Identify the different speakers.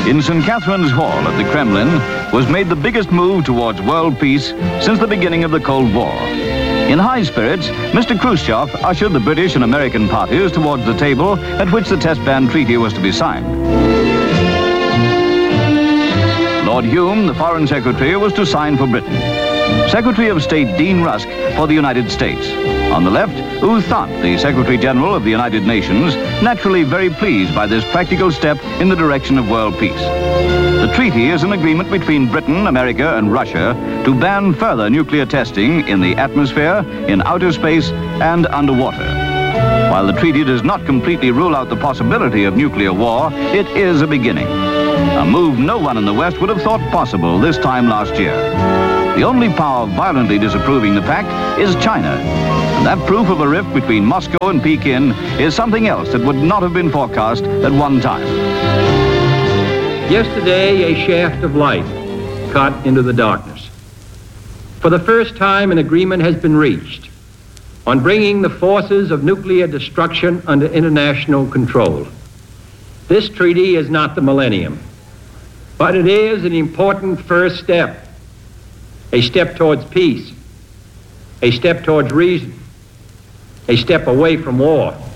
Speaker 1: In St. Catherine's Hall at the Kremlin was made the biggest move towards world peace since the beginning of the Cold War. In high spirits, Mr. Khrushchev ushered the British and American parties towards the table at which the test ban treaty was to be signed. Lord Hume, the Foreign Secretary, was to sign for Britain. Secretary of State Dean Rusk for the United States. On the left, U Thant, the Secretary General of the United Nations, naturally very pleased by this practical step in the direction of world peace. The treaty is an agreement between Britain, America, and Russia to ban further nuclear testing in the atmosphere, in outer space, and underwater. While the treaty does not completely rule out the possibility of nuclear war, it is a beginning. A move no one in the West would have thought possible this time last year. The only power violently disapproving the pact is China. And that proof of a rift between Moscow and Peking is something else that would not have been forecast at one time.
Speaker 2: Yesterday, a shaft of light cut into the darkness. For the first time, an agreement has been reached on bringing the forces of nuclear destruction under international control. This treaty is not the millennium, but it is an important first step, a step towards peace, a step towards reason, a step away from war.